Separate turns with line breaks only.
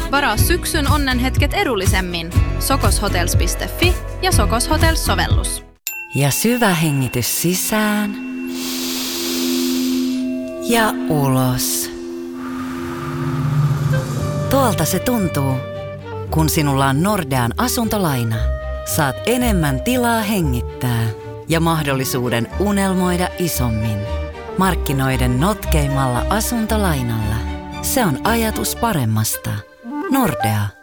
Varaa syksyn onnenhetket edullisemmin. sokoshotels.fi ja Sokos Hotels-sovellus.
Ja syvä hengitys sisään ja ulos. Tuolta se tuntuu, kun sinulla on Nordean asuntolaina. Saat enemmän tilaa hengittää ja mahdollisuuden unelmoida isommin. Markkinoiden notkeimmalla asuntolainalla. Se on ajatus paremmasta. Nordea.